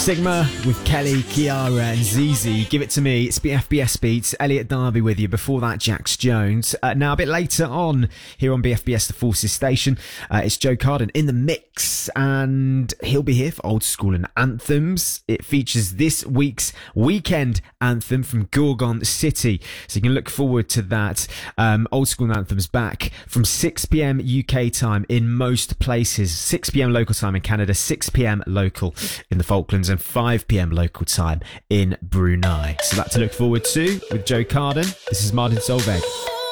Sigma with Kelly, Kiara and ZZ. Give it to me. It's BFBS Beats. Elliot Darby with you. Before that, Jax Jones. Now, a bit later on here on BFBS The Forces Station, it's Joe Carden in the mix, and he'll be here for Old School and Anthems. It features this week's weekend anthem from Gorgon City, so you can look forward to that. Old School and Anthems back from 6pm UK time in most places, 6pm local time in Canada, 6pm local in the Falklands, and 5pm local time in Brunei. So that to look forward to with Joe Carden. This is Martin Solveig.